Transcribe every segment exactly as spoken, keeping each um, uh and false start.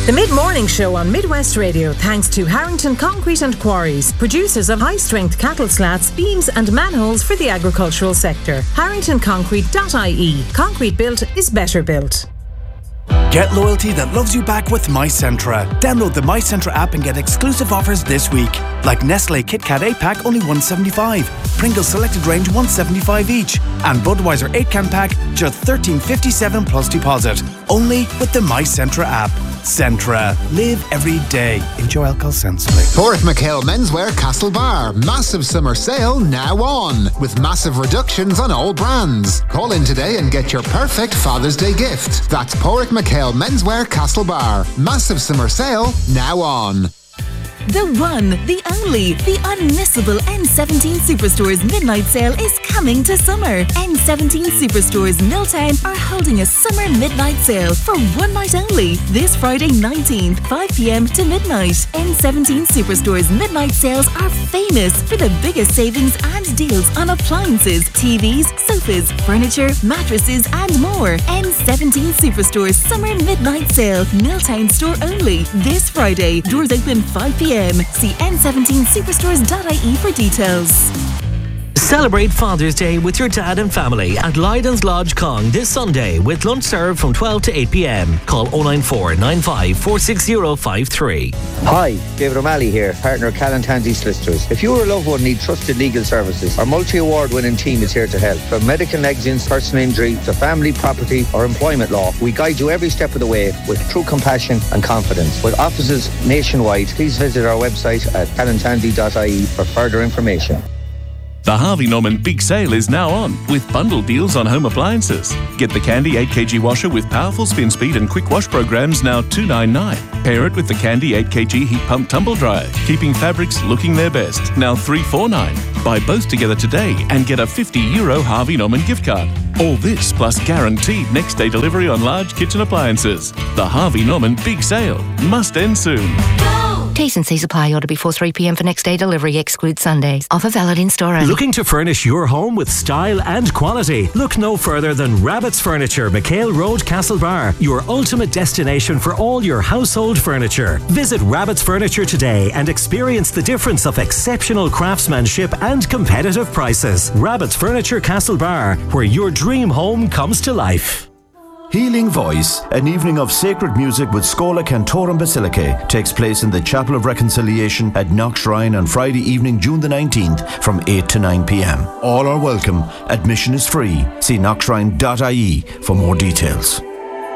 The Mid-Morning Show on Midwest Radio, thanks to Harrington Concrete and Quarries, producers of high-strength cattle slats, beams and manholes for the agricultural sector. harrington concrete dot I E. Concrete built is better built. Get loyalty that loves you back with MyCentra. Download the MyCentra app and get exclusive offers this week. Like Nestle Kit Kat eight pack only one seventy-five, Pringles Selected Range one seventy-five each, and Budweiser eight can pack just thirteen fifty-seven plus deposit. Only with the MyCentra app. Centra. Live every day. Enjoy alcohol sensibly. Porrick McHale Menswear Castlebar. Massive summer sale now on. With massive reductions on all brands. Call in today and get your perfect Father's Day gift. That's Porrick McHale Menswear Castlebar. Massive summer sale now on. The one, the only, the unmissable N seventeen Superstores Midnight Sale is coming to summer. N seventeen Superstores Milltown are holding a summer midnight sale for one night only. This Friday nineteenth, five p.m. to midnight. N seventeen Superstores Midnight Sales are famous for the biggest savings and deals on appliances, T Vs, sofas, furniture, mattresses and more. N seventeen Superstores Summer Midnight Sale, Milltown store only. This Friday, doors open five p.m. See n seventeen superstores dot I E for details. Celebrate Father's Day with your dad and family at Lydon's Lodge Cong this Sunday with lunch served from twelve to eight p.m. Call oh nine four nine five four six oh five three. Hi, David O'Malley here, partner of Callan Tansey Solicitors. If you or a loved one need trusted legal services, our multi-award winning team is here to help. From medical negligence, personal injury to family, property or employment law, we guide you every step of the way with true compassion and confidence. With offices nationwide, please visit our website at callan tansey dot I E for further information. The Harvey Norman Big Sale is now on with bundle deals on home appliances. Get the Candy eight kilogram washer with powerful spin speed and quick wash programs now two ninety-nine. Pair it with the Candy eight kilogram heat pump tumble dryer, keeping fabrics looking their best, now three forty-nine. Buy both together today and get a fifty euro Harvey Norman gift card. All this plus guaranteed next day delivery on large kitchen appliances. The Harvey Norman Big Sale must end soon. T's and C's apply. Order before three p.m. for next day delivery. Exclude Sundays. Offer valid in store only. Looking to furnish your home with style and quality? Look no further than Rabbit's Furniture, McHale Road, Castlebar. Your ultimate destination for all your household furniture. Visit Rabbit's Furniture today and experience the difference of exceptional craftsmanship and competitive prices. Rabbit's Furniture, Castlebar, where your dream home comes to life. Healing Voice, an evening of sacred music with Scola Cantorum Basilicae, takes place in the Chapel of Reconciliation at Knockshrine on Friday evening, June the nineteenth from eight to nine p.m. All are welcome. Admission is free. See knockshrine dot I E for more details.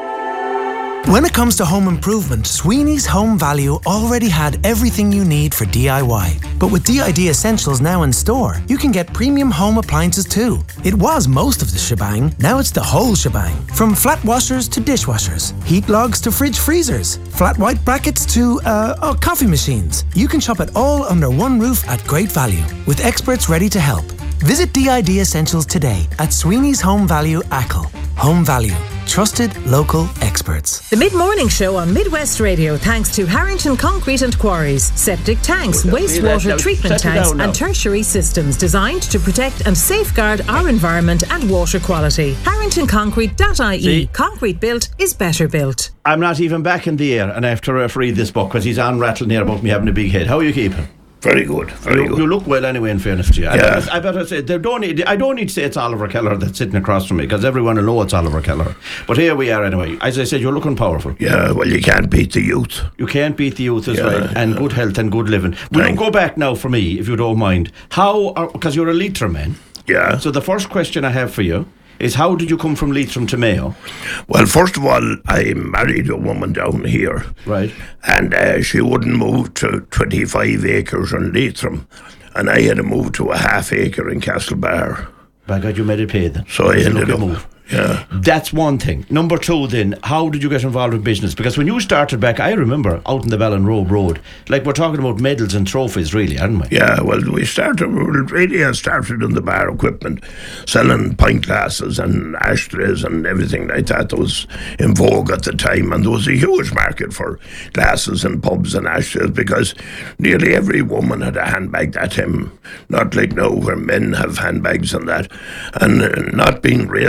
When it comes to home improvement, Sweeney's Home Value already had everything you need for D I Y. But with D I D Essentials now in store, you can get premium home appliances too. It was most of the shebang, now it's the whole shebang. From flat washers to dishwashers, heat logs to fridge freezers, flat white brackets to, uh, oh, coffee machines. You can shop it all under one roof at great value, with experts ready to help. Visit D I D Essentials today at Sweeney's Home Value, Achill. Home Value. Trusted local experts. The Mid-Morning Show on Midwest Radio, thanks to Harrington Concrete and Quarries. Septic tanks, wastewater treatment tanks and tertiary systems designed to protect and safeguard our environment and water quality. harrington concrete dot I E. See? Concrete built is better built. I'm not even back in the air and I have to referee this book because he's on rattling here about me having a big head. How are you keeping? Very good, very you, good. You look well anyway, in fairness to you. I, Yeah. better, I better say, they don't need, I don't need to say it's Oliver Keller that's sitting across from me, because everyone will know it's Oliver Keller. But here we are anyway. As I said, you're looking powerful. Yeah, well, you can't beat the youth. You can't beat the youth as Yeah, well, and yeah. good health and good living. Will you Thank- go back now for me, if you don't mind? How, because you're a Leitrim man. Yeah. So the first question I have for you is, how did you come from Leitrim to Mayo? Well, first of all, I married a woman down here. Right. And uh, she wouldn't move to twenty-five acres in Leitrim. And I had to move to a half acre in Castlebar. By God, you made it pay then. So I It's a ended lucky up... move. Yeah. That's one thing. Number two then, how did you get involved with business? Because when you started back, I remember out in the Ballinrobe Road, like we're talking about medals and trophies really, aren't we? Yeah, well, we started, we really had started in the bar equipment, selling pint glasses and ashtrays and everything like that that was in vogue at the time. And there was a huge market for glasses and pubs and ashtrays because nearly every woman had a handbag that time. Not like now where men have handbags and that. And uh, not being racist or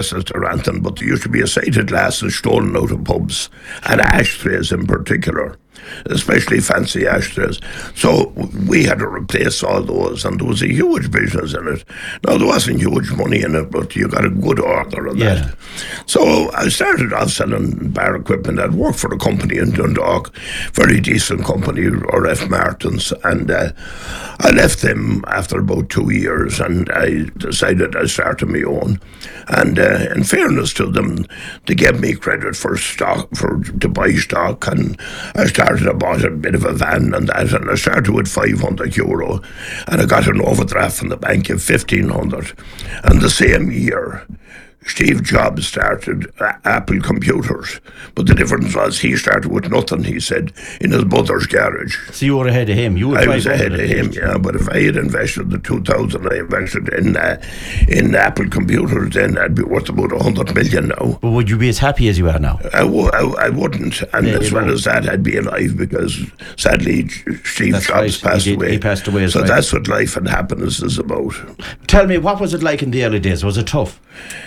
granted, but there used to be a sight of glasses stolen out of pubs, and ashtrays in particular, especially fancy ashtrays. So we had to replace all those, and there was a huge business in it. Now, there wasn't huge money in it, but you got a good order on yeah. that. So I started off selling bar equipment. I'd worked for a company in Dundalk, very decent company, R F Martins, and uh, I left them after about two years, and I decided I started my own. And uh, in fairness to them, they gave me credit for stock, for to buy stock, and I started I bought a bit of a van and that, and I started with five hundred euro, and I got an overdraft from the bank of fifteen hundred. And the same year, Steve Jobs started uh, Apple Computers, but the difference was he started with nothing, he said, in his mother's garage. So you were ahead of him? You were I was ahead of him, yeah, but if I had invested the two thousand I invested in uh, in Apple Computers, then I'd be worth about one hundred million now. But would you be as happy as you are now? I, w- I, I wouldn't, and yeah, as well know. as that, I'd be alive, because sadly Steve that's Jobs right. passed he did, away. He passed away as So right. that's what life and happiness is about. Tell me, what was it like in the early days? Was it tough?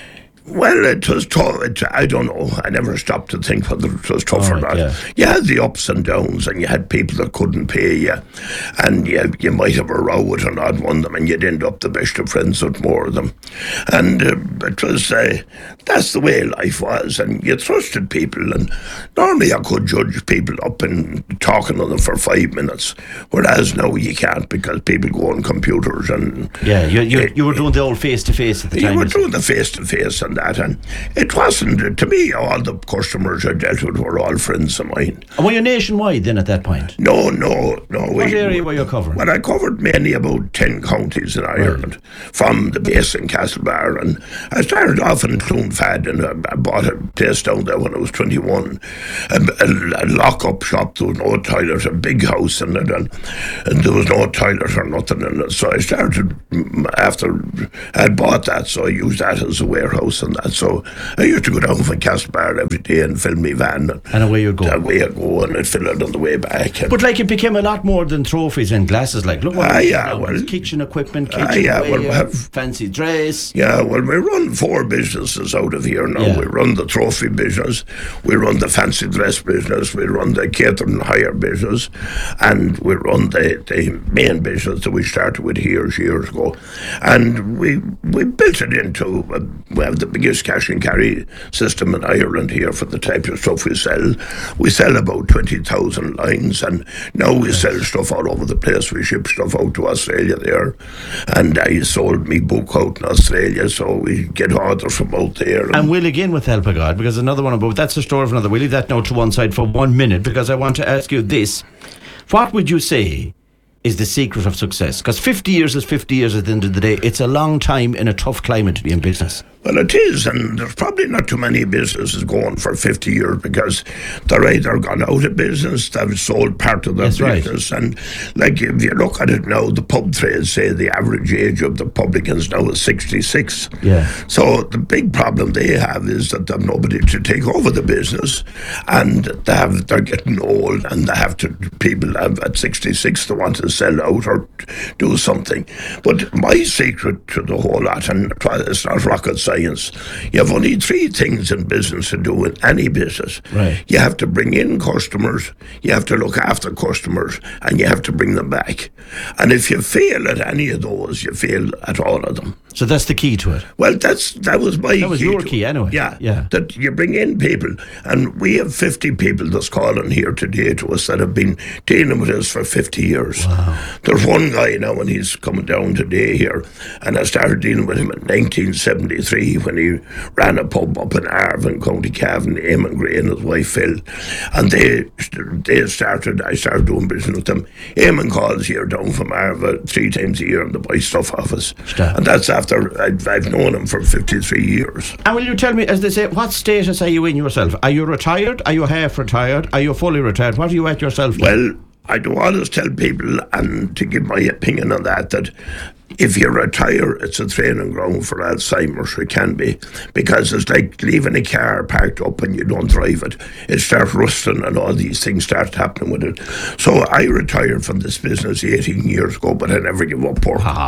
Well, it was tough. It, I don't know. I never stopped to think whether it was tough All or right, not. Yeah. You had the ups and downs, and you had people that couldn't pay you, and you, you might have a row with an odd one of them, and you'd end up the best of friends with more of them. And uh, it was, uh, that's the way life was, and you trusted people, and normally I could judge people up and talking to them for five minutes, whereas now you can't, because people go on computers and... Yeah, you, you, uh, you were doing the old face-to-face at the time. You were doing the face-to-face and that, and it wasn't, to me, all the customers I dealt with were all friends of mine. And were you nationwide then at that point? No, no, no. What we, area were you covering? Well, I covered mainly about ten counties in Ireland, right. from the base in Castlebar, and I started off in Clonfad, and I, I bought a place down there when I was twenty-one, a, a, a lock-up shop. There was no toilet, a big house in it, and, and there was no toilet or nothing in it. So I started, after I had bought that, so I used that as a warehouse and that. So I used to go down from Castlebar every day and fill my van. And, and away you go. Away I go, and I'd fill it on the way back. But like, it became a lot more than trophies and glasses. Like, look what ah, yeah, well, kitchen equipment, kitchen ah, yeah, wear, well, we have, fancy dress. Yeah, well, we run four businesses out of here now. Yeah. We run the trophy business, we run the fancy dress business, we run the catering hire business, and we run the, the main business that we started with here years ago. And we we built it into, uh, we have the biggest cash and carry system in Ireland here for the type of stuff we sell. We sell about twenty thousand lines, and now we sell stuff all over the place. We ship stuff out to Australia there, and I sold me book out in Australia, so we get orders from out there. And, and we'll again with help of God, because another one about that's the story of another. We'll leave that now to one side for one minute, because I want to ask you this: what would you say is the secret of success? Because fifty years is fifty years at the end of the day. It's a long time in a tough climate to be in business. Well, it is, and there's probably not too many businesses going for fifty years, because they're either gone out of business, they've sold part of their That's business, right. And like if you look at it now, the pub trade say the average age of the publicans now is sixty-six. Yeah. So the big problem they have is that they've nobody to take over the business, and they have they're getting old, and they have to people have at sixty-six they want to sell out or do something. But my secret to the whole lot, and it's not rocket science. Science. You have only three things in business to do in any business. Right. You have to bring in customers, you have to look after customers, and you have to bring them back. And if you fail at any of those, you fail at all of them. So that's the key to it. Well, that's that was my That was key your to key it. anyway. Yeah, yeah. That you bring in people, and we have fifty people that's calling here today to us that have been dealing with us for fifty years. Wow. There's one guy now, and he's coming down today here, and I started dealing with him in nineteen seventy-three when he ran a pub up in Arvin, County Cavan, Eamon Gray and his wife Phil, and they they started. I started doing business with them. Eamon calls here down from Arva three times a year and to buy stuff off us, Stop. and that's after I've, I've known him for fifty-three years. And will you tell me, as they say, what status are you in yourself? Are you retired? Are you half retired? Are you fully retired? What are you at yourself now? Well, I do always tell people, and to give my opinion on that, that if you retire, it's a training ground for Alzheimer's. It can be, because it's like leaving a car parked up and you don't drive it. It starts rusting and all these things start happening with it. So I retired from this business eighteen years ago, but I never give up work. Ah.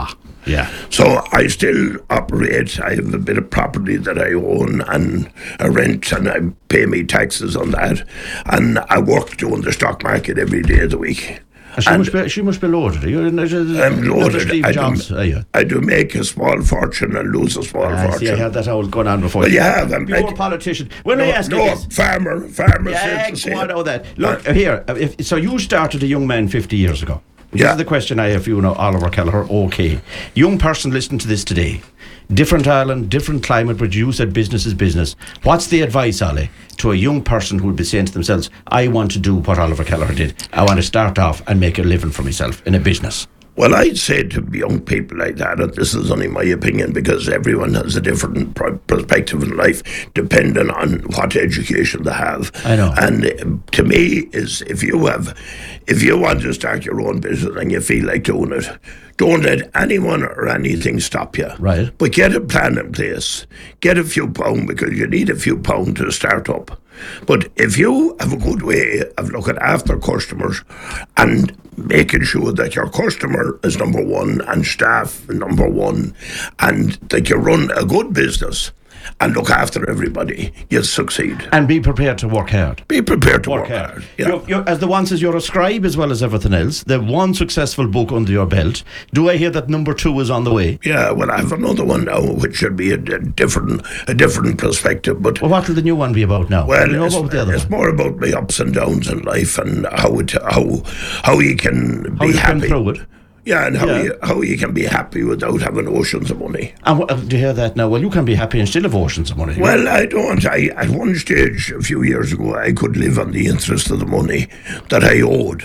Yeah. So I still operate. I have a bit of property that I own and I rent, and I pay me taxes on that. And I work doing the stock market every day of the week. She must, be, she must be loaded. You're in, I'm loaded. Steve I, Jobs, do, are you? I do make a small fortune and lose a small ah, fortune. See, I had that all going on before. Well, you have. I'm You're like, a politician. When no, I ask no, you this, farmer, farmer. yeah, says go on, know that. Look, uh, here, if, so you started a young man fifty years ago. This yeah. is the question I have for you now, Oliver Kelleher. Okay. Young person listening to this today. Different island, different climate, but you said business is business. What's the advice, Ollie, to a young person who would be saying to themselves, I want to do what Oliver Kelleher did. I want to start off and make a living for myself in a business. Well, I'd say to young people like that, and this is only my opinion because everyone has a different pr- perspective in life depending on what education they have. I know. And uh, to me, is if you have, if you want to start your own business and you feel like doing it, don't let anyone or anything stop you. Right. But get a plan in place. Get a few pounds because you need a few pounds to start up. But if you have a good way of looking after customers and making sure that your customer is number one and staff number one and that you run a good business and look after everybody, you'll succeed. And be prepared to work hard. Be prepared to work, work hard. hard. Yeah. You're, you're, as the one says, you're a scribe as well as everything else. The one successful book under your belt. Do I hear that number two is on the way? Yeah, well, I have another one now, which should be a, a different, a different perspective. But well, what will the new one be about now? Well, you know it's, about the other it's one? more about the ups and downs in life and how it, how how you can How be you happy. can through it. Yeah, and how Yeah. you how you can be happy without having oceans of money. And what, do you hear that now? Well, you can be happy and still have oceans of money. Well, I don't. I at one stage a few years ago, I could live on the interest of the money that I owed,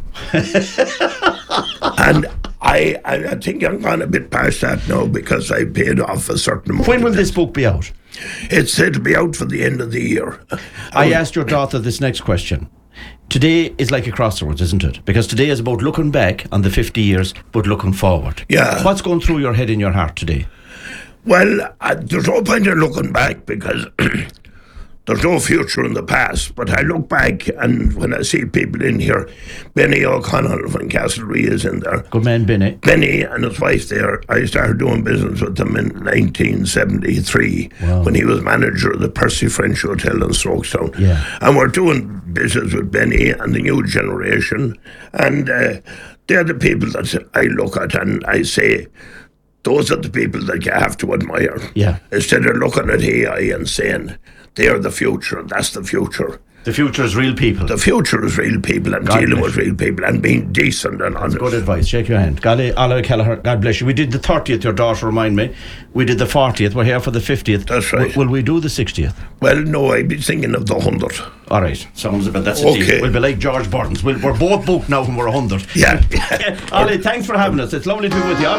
and I I, I think I'm gone a bit past that now because I paid off a certain amount. When will this book be out? It's said to be out for the end of the year. I asked your daughter this next question. Today is like a crossroads, isn't it? Because today is about looking back on the fifty years, but looking forward. Yeah. What's going through your head and your heart today? Well, uh, there's no point in looking back because there's no future in the past. But I look back and when I see people in here, Benny O'Connell from Castlerea is in there. Good man, Benny. Benny and his wife there. I started doing business with them in nineteen seventy-three Wow. when he was manager of the Percy French Hotel in Strokestown. Yeah. And we're doing business with Benny and the new generation. And uh, they're the people that I look at and I say, those are the people that you have to admire. Yeah. Instead of looking at A I and saying, they're the future, that's the future. The future is real people. The future is real people and God dealing bless with real people and being decent and honest. Good advice. Shake your hand. Golly, Oliver Kelleher, God bless you. We did the thirtieth, your daughter remind me. We did the fortieth. We're here for the fiftieth. That's right. W- will we do the sixtieth? Well, no, I'd be thinking of the one hundred. All right. Sounds a bit, that's a Okay. deal. We'll be like George Burns. We'll, we're both booked now when we're one hundred. Yeah. Ollie, thanks for having us. It's lovely to be with you.